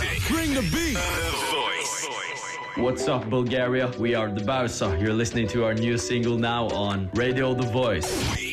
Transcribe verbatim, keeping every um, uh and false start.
music. Bring the beat. The Voice. What's up, Bulgaria? We are the Bausa. You're listening to our new single now on Radio The Voice.